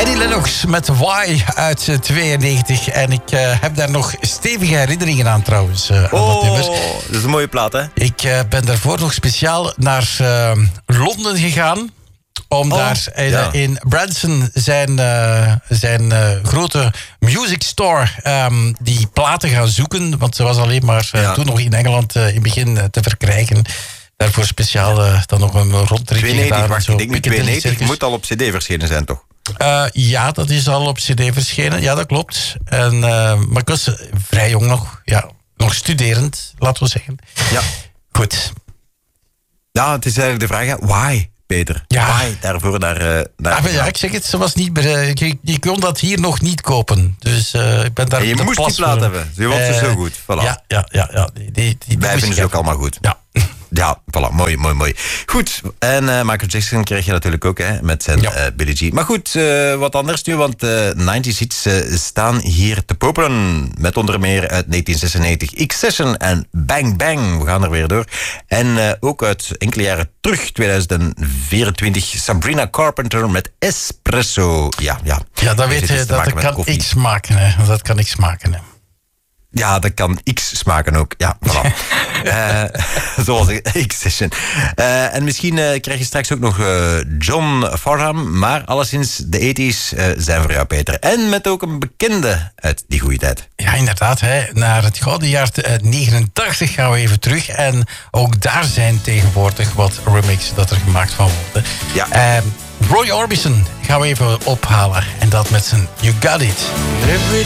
Annie Lennox met Why uit 92. En ik heb daar nog stevige herinneringen aan trouwens. Aan dat nummer. Dat is een mooie plaat, hè? Ik ben daarvoor nog speciaal naar Londen gegaan. Om daar in Branson zijn grote music store die platen gaan zoeken. Want ze was alleen maar toen nog in Engeland in het begin te verkrijgen. Daarvoor speciaal dan nog een rondritje 92, gedaan. wacht, ik denk nu 92 moet al op cd verschenen zijn, toch? Ja, dat is al op cd verschenen. Ja, dat klopt. Maar ik was vrij jong nog. Ja, nog studerend, laten we zeggen. Ja. Goed. Ja, het is eigenlijk de vraag, hè, why, Peter? Ja. Why daarvoor daar Ja, ik zeg het, ze was niet je kon dat hier nog niet kopen. Dus ik ben daar. En je moest die plaat hebben. Ze vond ze zo goed. Voilà. Ja. Die wij vinden ze ook allemaal goed. Ja. Ja, voilà, mooi. Goed, en Michael Jackson kreeg je natuurlijk ook hè, met zijn Billie Jean. Maar goed, wat anders nu, want 90's hits staan hier te popelen. Met onder meer uit 1996 X-Session en Bang Bang. We gaan er weer door. En ook uit enkele jaren terug, 2024, Sabrina Carpenter met Espresso. Ja, dat weet je, dat kan ik smaken. Hè. Dat kan ik smaken, hè. Ja, dat kan X smaken ook. Ja, voilà. Zoals X-Session. En misschien krijg je straks ook nog John Farnham. Maar alleszins, de 80's zijn voor jou, Peter. En met ook een bekende uit die goede tijd. Ja, inderdaad. Hè. Naar het gouden jaar 89 gaan we even terug. En ook daar zijn tegenwoordig wat remixen dat er gemaakt van worden. Ja. Roy Orbison gaan we even ophalen. En dat met zijn You Got It.